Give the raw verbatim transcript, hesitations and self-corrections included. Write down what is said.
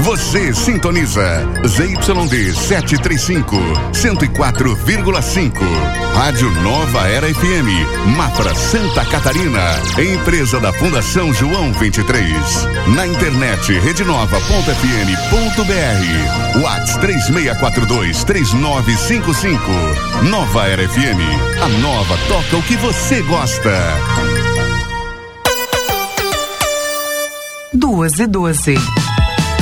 Você sintoniza Z Y D setecentos e trinta e cinco, cento e quatro vírgula cinco. Rádio Nova Era F M, Mafra, Santa Catarina. Empresa da Fundação João vinte e três. Na internet rede nova ponto f m ponto b r. WhatsApp três seis quatro dois, três nove cinco cinco. Nova Era F M. A nova toca o que você gosta. Duas e doze.